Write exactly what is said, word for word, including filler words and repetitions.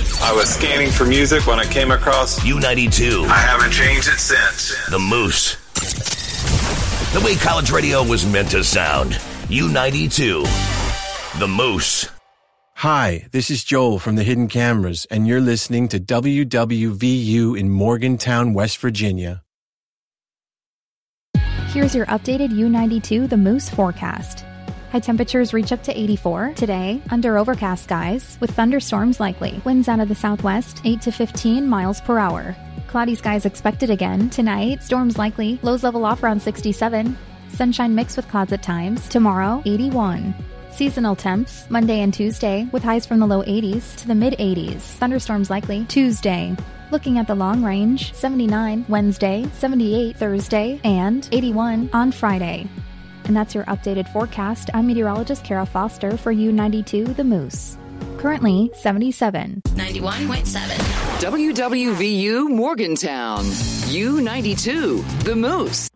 I was scanning for music when I came across U ninety-two. I haven't changed it since. The Moose. The way college radio was meant to sound. U ninety-two. The Moose. Hi, this is Joel from the Hidden Cameras, and you're listening to W W V U in Morgantown, West Virginia. Here's your updated U ninety-two The Moose forecast. High temperatures reach up to eighty-four today under overcast skies with thunderstorms likely. Winds out of the southwest, eight to fifteen miles per hour. Cloudy skies expected again tonight. Storms likely. Lows level off around sixty-seven. Sunshine mixed with clouds at times. Tomorrow, eighty-one. Seasonal temps, Monday and Tuesday, with highs from the low eighties to the mid-eighties. Thunderstorms likely Tuesday. Looking at the long range, seventy-nine Wednesday, seventy-eight Thursday, and eighty-one on Friday. And that's your updated forecast. I'm meteorologist Kara Foster for U ninety-two The Moose. Currently, seventy-seven. ninety-one point seven. W W V U Morgantown. U ninety-two The Moose.